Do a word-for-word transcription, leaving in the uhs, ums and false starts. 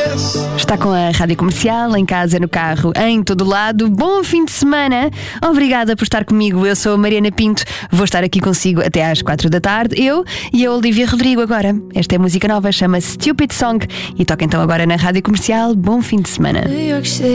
Está com a Rádio Comercial, em casa, no carro, em todo lado. Bom fim de semana. Obrigada por estar comigo. Eu sou a Mariana Pinto. Vou estar aqui consigo até às quatro da tarde. Eu e a Olivia Rodrigo agora. Esta é música nova, chama-se Stupid Song e toca então agora na Rádio Comercial. Bom fim de semana.